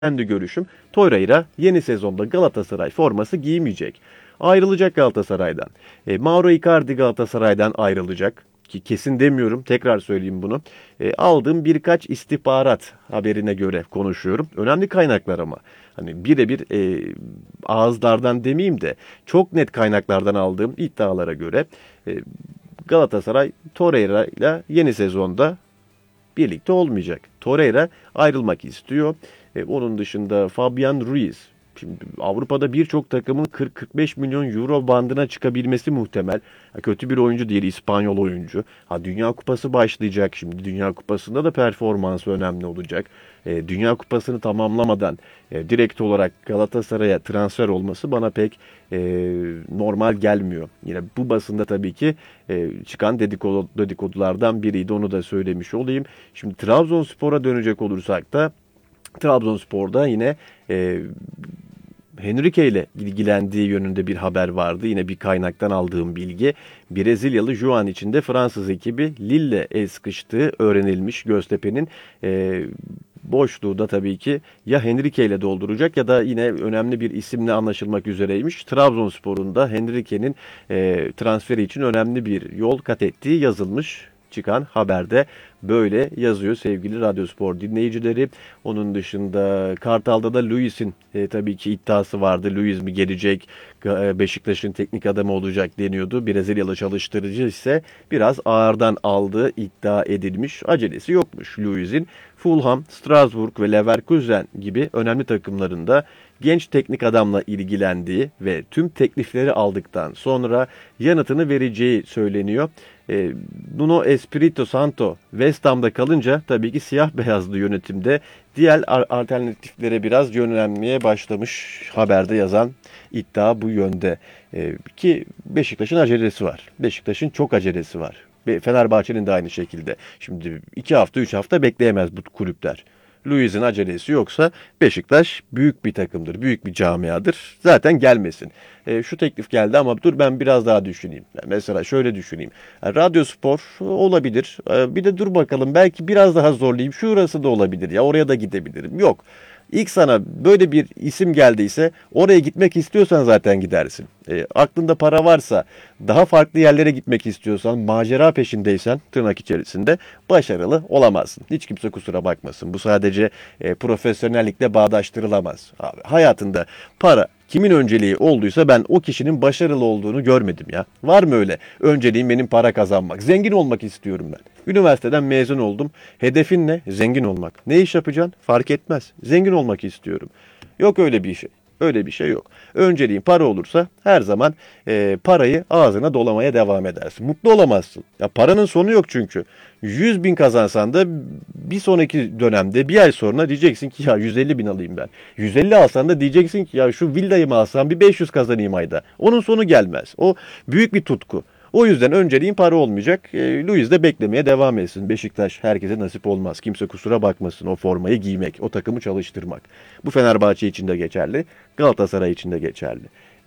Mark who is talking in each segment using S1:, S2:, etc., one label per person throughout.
S1: kendi görüşüm, Torreira yeni sezonda Galatasaray forması giymeyecek. Ayrılacak Galatasaray'dan. Mauro Icardi Galatasaray'dan ayrılacak. Ki kesin demiyorum, tekrar söyleyeyim bunu. Aldığım birkaç istihbarat haberine göre konuşuyorum. Önemli kaynaklar ama. Hani birebir ağızlardan demeyeyim de çok net kaynaklardan aldığım iddialara göre Galatasaray Torreira ile yeni sezonda birlikte olmayacak. Torreira ayrılmak istiyor. Onun dışında Fabian Ruiz. Şimdi Avrupa'da birçok takımın 40-45 milyon euro bandına çıkabilmesi muhtemel. Kötü bir oyuncu değil, İspanyol oyuncu. Dünya Kupası başlayacak şimdi. Dünya Kupası'nda da performansı önemli olacak. Dünya Kupası'nı tamamlamadan direkt olarak Galatasaray'a transfer olması bana pek normal gelmiyor. Yine bu basında tabii ki çıkan dedikodulardan biriydi, onu da söylemiş olayım. Şimdi Trabzonspor'a dönecek olursak da Trabzonspor'da yine Henrique ile ilgilendiği yönünde bir haber vardı. Yine bir kaynaktan aldığım bilgi. Brezilyalı Juan için de Fransız ekibi Lille'le el sıkıştığı öğrenilmiş. Göztepe'nin boşluğu da tabii ki ya Henrique ile dolduracak ya da yine önemli bir isimle anlaşılmak üzereymiş. Trabzonspor'un da Henrique'nin transferi için önemli bir yol kat ettiği yazılmış. Çıkan haberde böyle yazıyor sevgili Radyospor dinleyicileri. Onun dışında Kartal'da da Luis'in tabii ki iddiası vardı. Luis mi gelecek, Beşiktaş'ın teknik adamı olacak deniyordu. Brezilyalı çalıştırıcı ise biraz ağırdan aldığı iddia edilmiş. Acelesi yokmuş Luis'in. Fulham, Strasbourg ve Leverkusen gibi önemli takımlarında genç teknik adamla ilgilendiği ve tüm teklifleri aldıktan sonra yanıtını vereceği söyleniyor. Nuno Espirito Santo West Ham'da kalınca tabii ki siyah beyazlı yönetimde diğer alternatiflere biraz yönlenmeye başlamış, haberde yazan iddia bu yönde. Ki Beşiktaş'ın acelesi var. Beşiktaş'ın çok acelesi var. Ve Fenerbahçe'nin de aynı şekilde. Şimdi 2 hafta 3 hafta bekleyemez bu kulüpler. Luis'in acelesi yoksa Beşiktaş büyük bir takımdır, büyük bir camiadır. Zaten gelmesin. Şu teklif geldi ama dur ben biraz daha düşüneyim. Mesela şöyle düşüneyim. Radyospor olabilir. Bir de dur bakalım belki biraz daha zorlayayım. Şurası da olabilir ya, oraya da gidebilirim. Yok. İlk sana böyle bir isim geldiyse oraya gitmek istiyorsan zaten gidersin. Aklında para varsa, daha farklı yerlere gitmek istiyorsan, macera peşindeysen tırnak içerisinde başarılı olamazsın. Hiç kimse kusura bakmasın. Bu sadece profesyonellikle bağdaştırılamaz. Abi, hayatında para kimin önceliği olduysa ben o kişinin başarılı olduğunu görmedim ya. Var mı öyle? Önceliğim benim para kazanmak. Zengin olmak istiyorum ben. Üniversiteden mezun oldum. Hedefin ne? Zengin olmak. Ne iş yapacaksın? Fark etmez. Zengin olmak istiyorum. Yok öyle bir şey. Öyle bir şey yok. Önceliğin para olursa her zaman parayı ağzına dolamaya devam edersin. Mutlu olamazsın. Ya paranın sonu yok çünkü. 100 bin kazansan da bir sonraki dönemde bir ay sonra diyeceksin ki ya 150 bin alayım ben. 150 alsan da diyeceksin ki ya şu villayı mı alsam bir 500 kazanayım ayda. Onun sonu gelmez. O büyük bir tutku. O yüzden önceliğin para olmayacak. Luis de beklemeye devam etsin. Beşiktaş herkese nasip olmaz. Kimse kusura bakmasın o formayı giymek, o takımı çalıştırmak. Bu Fenerbahçe için de geçerli, Galatasaray için de geçerli.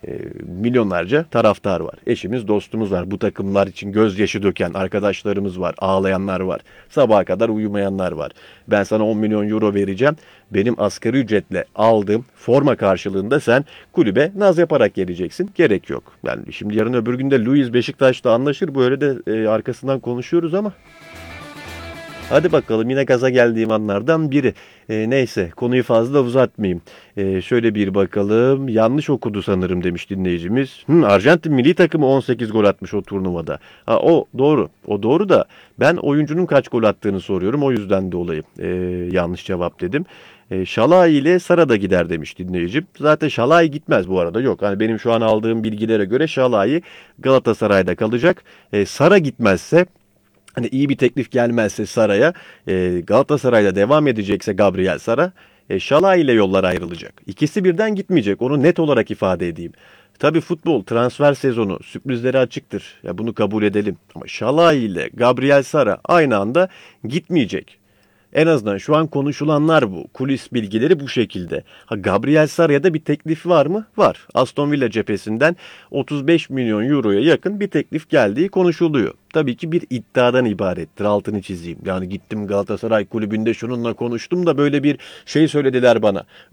S1: Milyonlarca taraftar var. Eşimiz, dostumuz var. Bu takımlar için gözyaşı döken arkadaşlarımız var. Ağlayanlar var. Sabaha kadar uyumayanlar var. Ben sana 10 milyon euro vereceğim. Benim asgari ücretle aldığım forma karşılığında sen kulübe naz yaparak geleceksin. Gerek yok. Yani şimdi yarın öbür günde Luis Beşiktaş'ta anlaşır. Böyle de arkasından konuşuyoruz ama hadi bakalım, yine gaza geldiğim anlardan biri. Neyse, konuyu fazla uzatmayayım. Şöyle bir bakalım. Yanlış okudu sanırım demiş dinleyicimiz. Arjantin milli takımı 18 gol atmış o turnuvada. O doğru. O doğru da ben oyuncunun kaç gol attığını soruyorum. O yüzden dolayı yanlış cevap dedim. Şalay ile Sara da gider demiş dinleyicim. Zaten Şalay gitmez bu arada, yok. Hani benim şu an aldığım bilgilere göre Şalay Galatasaray'da kalacak. Sara gitmezse, hani iyi bir teklif gelmezse Sara'ya, Galatasaray'da devam edecekse Gabriel Sara, Şalay ile yollar ayrılacak. İkisi birden gitmeyecek. Onu net olarak ifade edeyim. Tabii futbol transfer sezonu sürprizlere açıktır. Ya bunu kabul edelim. Ama Şalay ile Gabriel Sara aynı anda gitmeyecek. En azından şu an konuşulanlar bu. Kulis bilgileri bu şekilde. Ha, Gabriel Sarria'da bir teklif var mı? Var. Aston Villa cephesinden 35 milyon euroya yakın bir teklif geldiği konuşuluyor. Tabii ki bir iddiadan ibarettir. Altını çizeyim. Yani gittim Galatasaray kulübünde şununla konuştum da böyle bir şey söylediler bana.